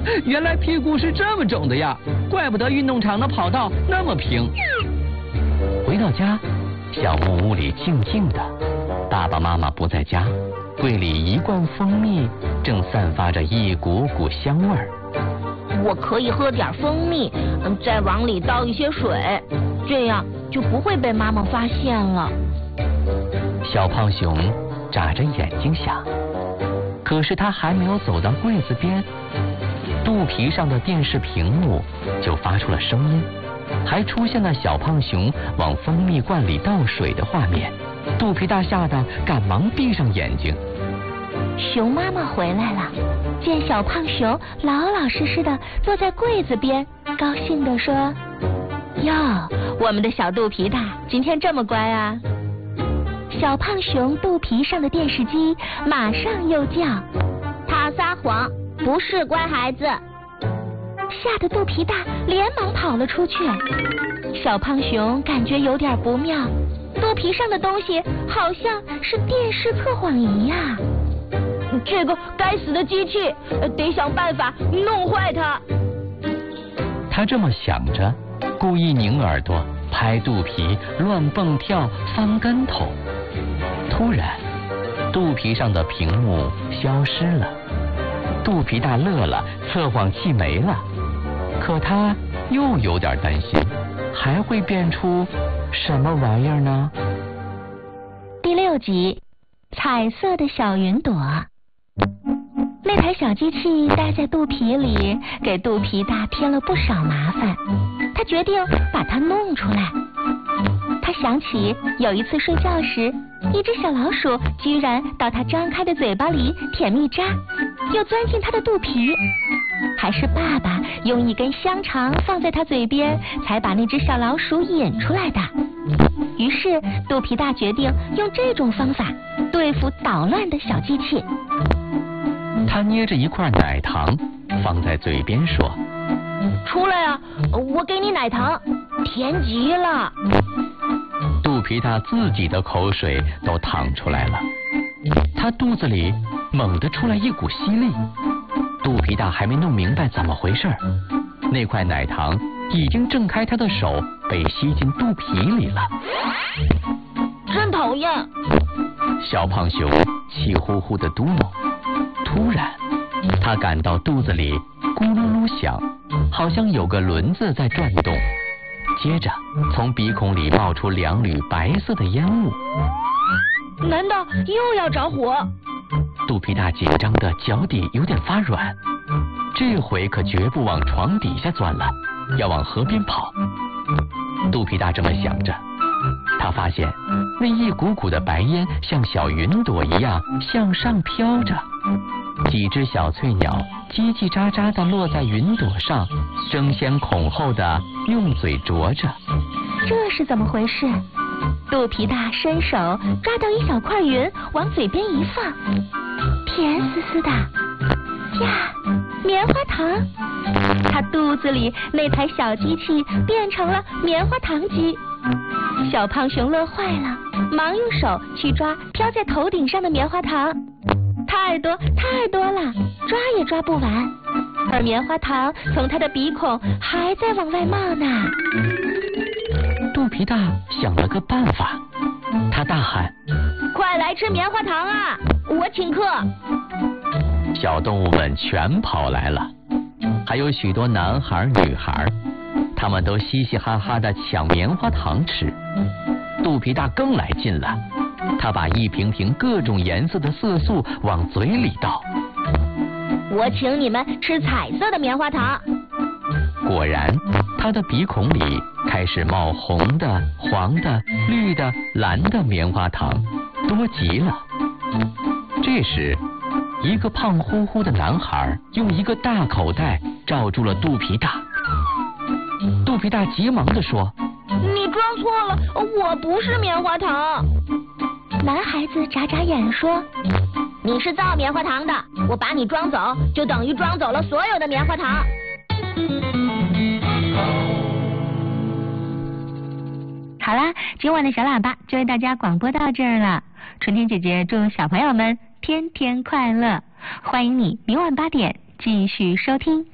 原来屁股是这么肿的呀，怪不得运动场的跑道那么平。回到家，小木屋里静静的，爸爸妈妈不在家，柜里一罐蜂蜜正散发着一股股香味儿。 我可以喝点蜂蜜，再往里倒一些水，这样就不会被妈妈发现了。 小胖熊眨着眼睛想，可是他还没有走到柜子边，肚皮上的电视屏幕就发出了声音，还出现了小胖熊往蜂蜜罐里倒水的画面。肚皮大吓得赶忙闭上眼睛。 熊妈妈回来了，见小胖熊老老实实的坐在柜子边，高兴地说：哟，我们的小肚皮大今天这么乖啊。小胖熊肚皮上的电视机马上又叫：他撒谎，不是乖孩子。吓得肚皮大连忙跑了出去。小胖熊感觉有点不妙，肚皮上的东西好像是电视测谎仪呀。这个该死的机器，得想办法弄坏它。 他这么想着，故意拧耳朵，拍肚皮，乱蹦跳，翻跟头。突然，肚皮上的屏幕消失了。肚皮大乐了，测谎器没了。可他又有点担心，还会变出什么玩意儿呢？ 第6集，彩色的小云朵。那台小机器待在肚皮里，给肚皮大添了不少麻烦。他决定把它弄出来。他想起有一次睡觉时，一只小老鼠居然到他张开的嘴巴里舔蜜渣，又钻进他的肚皮。还是爸爸用一根香肠放在他嘴边，才把那只小老鼠引出来的。于是肚皮大决定用这种方法对付捣乱的小机器。 他捏着一块奶糖放在嘴边说： 出来啊，我给你奶糖，甜极了。 肚皮大自己的口水都淌出来了，他肚子里猛地出来一股吸力。肚皮大还没弄明白怎么回事，那块奶糖已经挣开他的手，被吸进肚皮里了。 真讨厌！ 小胖熊气呼呼地嘟哝。突然，他感到肚子里咕噜噜响，好像有个轮子在转动。接着，从鼻孔里冒出2缕白色的烟雾。 难道又要着火？ 肚皮大紧张的脚底有点发软，这回可绝不往床底下钻了，要往河边跑。肚皮大这么想着，他发现那一股股的白烟像小云朵一样向上飘着，几只小翠鸟叽叽喳喳地落在云朵上，争先恐后地用嘴啄着。 这是怎么回事？肚皮大伸手抓到一小块云，往嘴边一放，甜丝丝的呀，棉花糖。他肚子里那台小机器变成了棉花糖机。小胖熊乐坏了，忙用手去抓飘在头顶上的棉花糖。太多太多了，抓也抓不完，而棉花糖从他的鼻孔还在往外冒呢。 肚皮大想了个办法，他大喊： 快来吃棉花糖啊，我请客！ 小动物们全跑来了，还有许多男孩女孩，他们都嘻嘻哈哈地抢棉花糖吃。肚皮大更来劲了，他把一瓶瓶各种颜色的色素往嘴里倒。 我请你们吃彩色的棉花糖。 果然，他的鼻孔里开始冒红的、黄的、绿的、蓝的棉花糖，多极了。这时，一个胖乎乎的男孩用一个大口袋罩住了肚皮大。肚皮大急忙地说： 你装错了，我不是棉花糖。男孩子眨眨眼说：你是造棉花糖的，我把你装走，就等于装走了所有的棉花糖。好啦，今晚的小喇叭就为大家广播到这儿了。春天姐姐祝小朋友们天天快乐，欢迎你明晚8点继续收听。